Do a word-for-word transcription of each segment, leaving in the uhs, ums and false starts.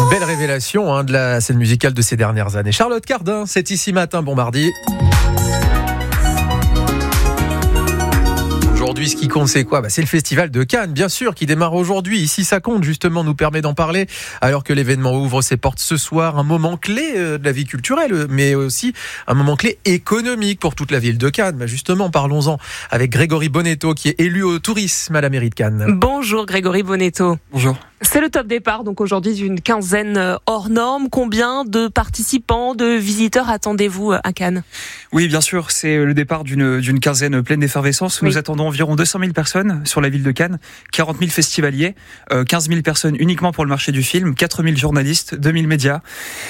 Belle révélation hein, de la scène musicale de ces dernières années. Charlotte Cardin, c'est ici matin, bon mardi. Aujourd'hui, ce qui compte, c'est quoi ? Bah, c'est le Festival de Cannes, bien sûr, qui démarre aujourd'hui. Ici, ça compte, justement, nous permet d'en parler, alors que l'événement ouvre ses portes ce soir. Un moment clé de la vie culturelle, mais aussi un moment clé économique pour toute la ville de Cannes. Bah, justement, parlons-en avec Grégory Bonetto, qui est élu au tourisme à la mairie de Cannes. Bonjour Grégory Bonetto. Bonjour. C'est le top départ, donc aujourd'hui d'une quinzaine hors normes. Combien de participants, de visiteurs attendez-vous à Cannes ? Oui, bien sûr, c'est le départ d'une, d'une quinzaine pleine d'effervescence. Nous oui. attendons environ deux cent mille personnes sur la ville de Cannes, quarante mille festivaliers, euh, quinze mille personnes uniquement pour le marché du film, quatre mille journalistes, deux mille médias,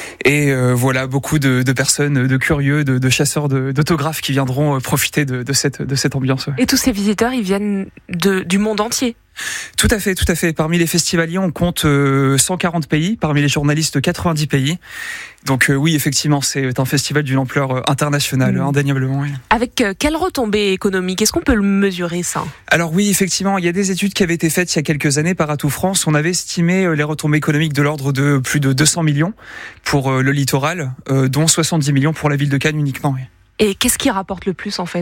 et euh, voilà, beaucoup de, de personnes, de curieux, de, de chasseurs de, d'autographes qui viendront profiter de, de, cette, de cette ambiance. Et tous ces visiteurs, ils viennent de, du monde entier ? Tout à fait, tout à fait. Parmi les festivaliers, on compte euh, cent quarante pays. Parmi les journalistes, quatre-vingt-dix pays. Donc euh, oui, effectivement, c'est un festival d'une ampleur euh, internationale, mmh. indéniablement. Oui. Avec euh, quelle retombée économique ? Est-ce qu'on peut le mesurer, ça ? Alors oui, effectivement, il y a des études qui avaient été faites il y a quelques années par Atout France. On avait estimé euh, les retombées économiques de l'ordre de plus de deux cents millions pour euh, le littoral, euh, dont soixante-dix millions pour la ville de Cannes uniquement. Oui. Et qu'est-ce qui rapporte le plus, en fait ?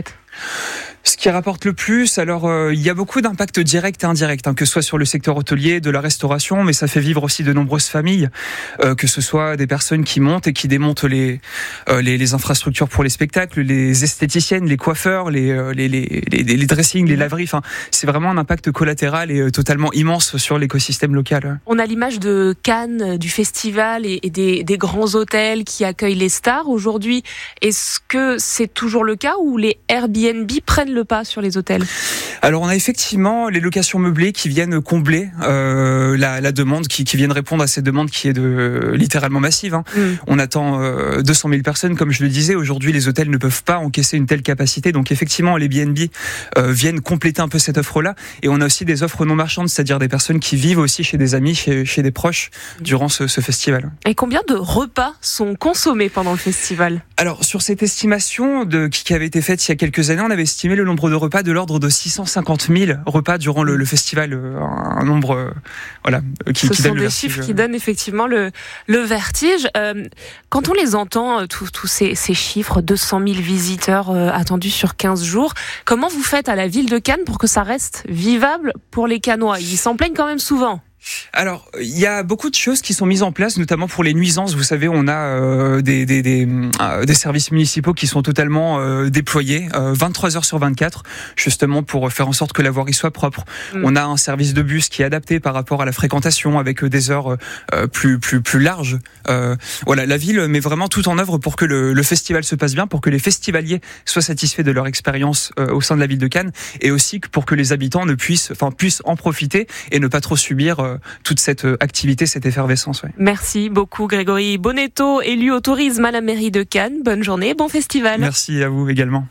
Ce qui rapporte le plus, alors euh, il y a beaucoup d'impacts directs et indirects, hein, que ce soit sur le secteur hôtelier, de la restauration, mais ça fait vivre aussi de nombreuses familles, euh, que ce soit des personnes qui montent et qui démontent les euh, les, les infrastructures pour les spectacles, les esthéticiennes, les coiffeurs, les euh, les, les les les dressings, les laveries. Enfin, c'est vraiment un impact collatéral et euh, totalement immense sur l'écosystème local. On a l'image de Cannes, du festival et, et des, des grands hôtels qui accueillent les stars. Aujourd'hui, est-ce que c'est toujours le cas ou les Airbnb prennent le pas sur les hôtels ? Alors on a effectivement les locations meublées qui viennent combler euh, la, la demande, qui, qui viennent répondre à cette demande qui est de euh, littéralement massive. Hein. Mm. On attend euh, deux cent mille personnes, comme je le disais. Aujourd'hui, les hôtels ne peuvent pas encaisser une telle capacité. Donc effectivement, les B and B euh, viennent compléter un peu cette offre-là. Et on a aussi des offres non marchandes, c'est-à-dire des personnes qui vivent aussi chez des amis, chez, chez des proches, durant ce, ce festival. Et combien de repas sont consommés pendant le festival ? Alors sur cette estimation de, qui avait été faite il y a quelques années, on avait estimé le nombre de repas de l'ordre de six cent cinquante mille repas durant le, le festival, un nombre euh, voilà qui, Ce qui sont donne le des vertige. Chiffres qui donnent effectivement le, le vertige. Euh, quand on les entend, tous ces, ces chiffres, deux cent mille visiteurs euh, attendus sur quinze jours, comment vous faites à la ville de Cannes pour que ça reste vivable pour les Cannois ? Ils s'en plaignent quand même souvent. Alors, il y a beaucoup de choses qui sont mises en place, notamment pour les nuisances. Vous savez, on a euh, des, des, des, euh, des services municipaux qui sont totalement euh, déployés, euh, vingt-trois heures sur vingt-quatre, justement pour faire en sorte que la voirie soit propre. Mmh. On a un service de bus qui est adapté par rapport à la fréquentation, avec des heures euh, plus plus plus larges. Euh, voilà, la ville met vraiment tout en œuvre pour que le, le festival se passe bien, pour que les festivaliers soient satisfaits de leur expérience euh, au sein de la ville de Cannes, et aussi pour que les habitants ne puissent, enfin, puissent en profiter et ne pas trop subir euh, toute cette activité, cette effervescence. Ouais. Merci beaucoup Grégory Bonetto, élu au tourisme à la mairie de Cannes. Bonne journée, bon festival. Merci à vous également.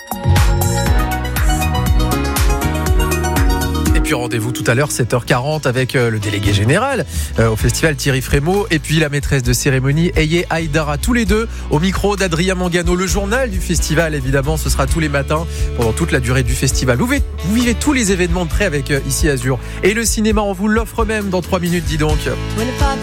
Et puis rendez-vous tout à l'heure, sept heures quarante, avec le délégué général euh, au festival, Thierry Frémaux, et puis la maîtresse de cérémonie, Eye Haïdara, tous les deux au micro d'Adrien Mangano. Le journal du festival, évidemment, ce sera tous les matins pendant toute la durée du festival. Vous vivez, vous vivez tous les événements de près avec euh, Ici Azur. Et le cinéma, on vous l'offre même dans trois minutes, dis donc.